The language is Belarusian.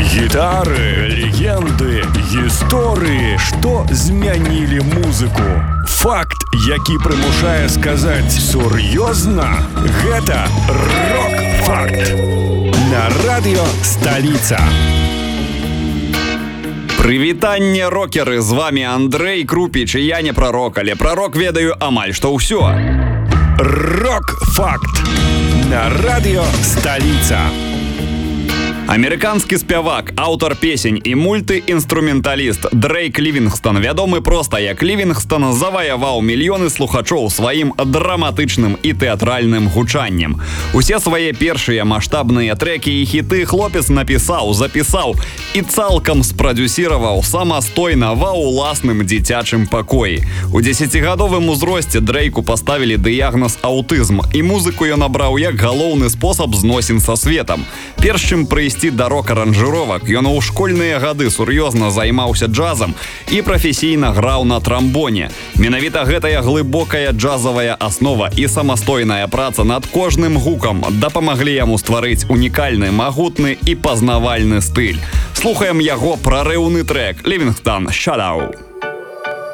Гітары, легенды, гісторыі, што змянілі музыку. Факт, які прымушае сказаць сур'ёзна, гэта рок-факт. На радыё Сталіца. Прывітанне, рокеры, з вами Андрэй Крупіч, і я не прарок, але пра рок ведаю амаль што ўсё. Рок-факт. На радыё Сталіца. Амерыканскі спявак, аўтар песень і мультыінструменталіст Дрейк Лівінгстон, вядомы проста як Лівінгстон, заваяваў мільёны слухачоў сваім драматычным і тэатральным гучаннем. Усе свае першыя маштабныя трэкі і хіты хлопец напісаў, запісаў і цалкам спрадзюсіраваў самастойна ва ўласным дзіцячым пакоі. У 10гадовым узросце Дрейку паставілі дыягназ аўтызм, і музыку ён абраў як галоўны спосаб зносін са светам. Перш чым прыйсці да рок-аранжыровак, ён у школьныя гады сур'ёзна займаўся джазам і прафесійна граў на трамбоне. Менавіта гэтая глыбокая джазавая аснова і самастойная праца над кожным гукам дапамаглі яму стварыць унікальны, магутны і пазнавальны стыль. Слухаем яго прарыўны трэк «Livingstone Shadow».